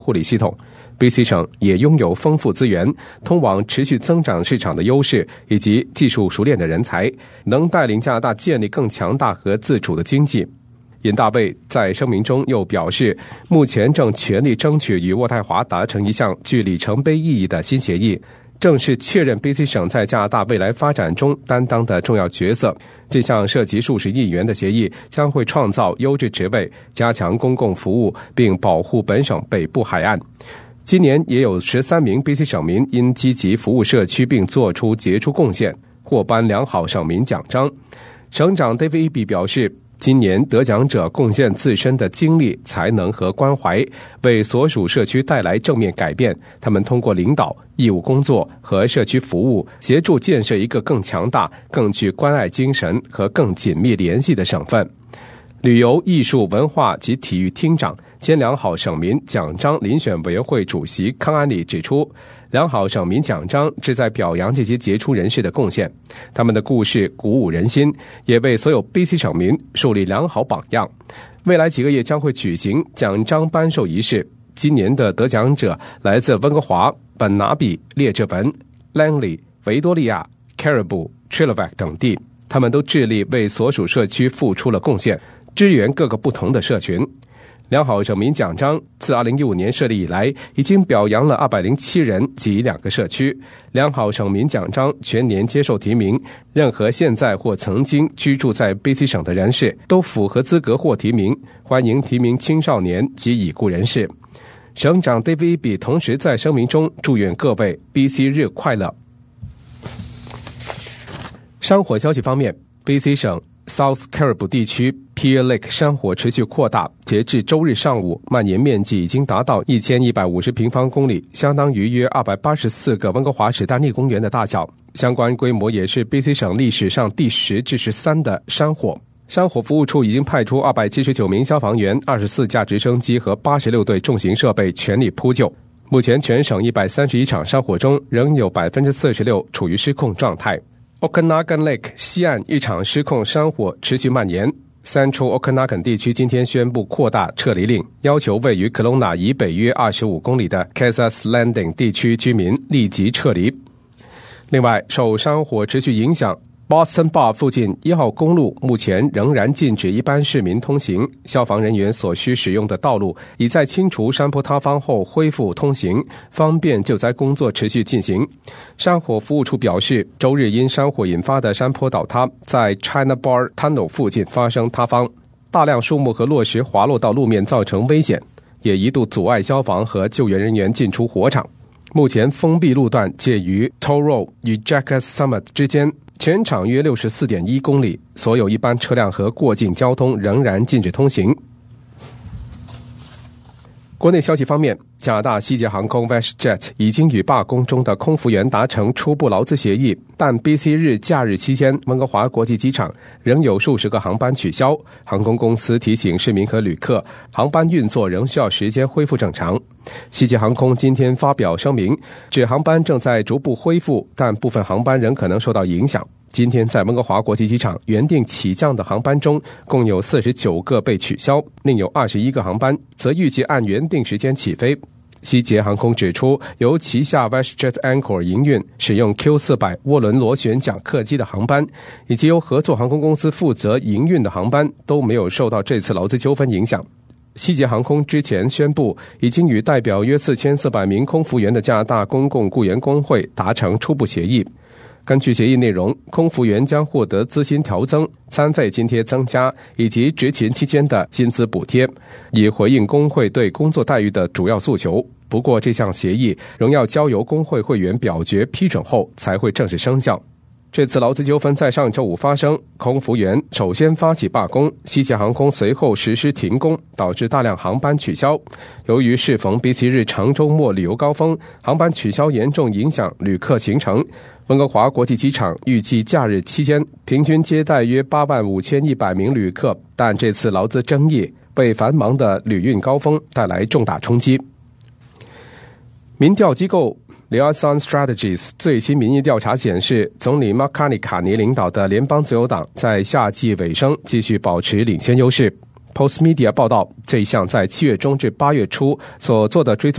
护理系统。BC 省也拥有丰富资源、通往持续增长市场的优势以及技术熟练的人才，能带领加拿大建立更强大和自主的经济。尹大卫在声明中又表示，目前正全力争取与渥太华达成一项具里程碑意义的新协议，正是确认 BC 省在加拿大未来发展中担当的重要角色。这项涉及数十亿元的协议将会创造优质职位，加强公共服务，并保护本省北部海岸。今年也有13名 BC 省民因积极服务社区并做出杰出贡献，获颁良好省民奖章。省长 David Eby 表示，今年得奖者贡献自身的精力、才能和关怀，为所属社区带来正面改变。他们通过领导、义务工作和社区服务，协助建设一个更强大、更具关爱精神和更紧密联系的省份。旅游、艺术、文化及体育厅长兼良好省民奖章遴选委员会主席康安里指出，良好省民奖章旨在表扬这些杰出人士的贡献，他们的故事鼓舞人心，也为所有 BC 省民树立良好榜样。未来几个月将会举行奖章颁授仪式，今年的得奖者来自温哥华、本拿比、列治文、Langley、维多利亚、Caribou、Chilliwack 等地，他们都致力为所属社区付出了贡献，支援各个不同的社群。良好省民奖章自2015年设立以来，已经表扬了207人及2个社区。良好省民奖章全年接受提名，任何现在或曾经居住在 BC 省的人士都符合资格获提名，欢迎提名青少年及已故人士。省长 David Eby 同时在声明中祝愿各位 BC 日快乐。山火消息方面， BC 省South Caribou 地区 Pierre Lake 山火持续扩大，截至周日上午，蔓延面积已经达到1150平方公里，相当于约284个温哥华史丹利公园的大小。相关规模也是 BC 省历史上第10至13的山火。山火服务处已经派出279名消防员、24架直升机和86对重型设备全力扑救。目前全省131场山火中，仍有 46% 处于失控状态。Okanagan Lake 西岸一场失控山火持续蔓延。Central Okanagan 地区今天宣布扩大撤离令，要求位于 Kelowna 以北约25公里的 Casas Landing 地区居民立即撤离。另外，受山火持续影响， Boston Bar 附近1号公路目前仍然禁止一般市民通行，消防人员所需使用的道路已在清除山坡塌方后恢复通行，方便救灾工作持续进行。山火服务处表示，周日因山火引发的山坡倒塌，在 China Bar Tunnel 附近发生塌方，大量树木和落石滑落到路面造成危险，也一度阻碍消防和救援人员进出火场。目前封闭路段介于 Toll Road 与 Jackass Summit 之间，全长约 64.1 公里，所有一般车辆和过境交通仍然禁止通行。国内消息方面，加拿大西捷航空 WestJet 已经与罢工中的空服员达成初步劳资协议，但 BC 日假日期间，温哥华国际机场仍有数十个航班取消。航空公司提醒市民和旅客，航班运作仍需要时间恢复正常。西捷航空今天发表声明，指航班正在逐步恢复，但部分航班仍可能受到影响。今天在温哥华国际机场原定起降的航班中，共有49个被取消，另有21个航班则预计按原定时间起飞。西捷航空指出，由旗下 WestJet Anchor 营运使用 Q400 涡轮螺旋桨客机的航班，以及由合作航空公司负责营运的航班都没有受到这次劳资纠纷影响。西捷航空之前宣布，已经与代表约4400名空服员的加拿大公共雇员工会达成初步协议。根据协议内容，空服员将获得资薪调增、餐费津贴增加以及执勤期间的薪资补贴，以回应工会对工作待遇的主要诉求。不过，这项协议仍要交由工会会员表决批准后才会正式生效。这次劳资纠纷在上周五发生，空服员首先发起罢工，西捷航空随后实施停工，导致大量航班取消。由于适逢 BC 日长周末旅游高峰，航班取消严重影响旅客行程。温哥华国际机场预计假日期间平均接待约85100名旅客，但这次劳资争议为繁忙的旅运高峰带来重大冲击。民调机构Liaison Strategies 最新民意调查显示，总理 Mark Carney 卡尼领导的联邦自由党在夏季尾声继续保持领先优势。 Postmedia 报道，这一项在7月中至8月初所做的追踪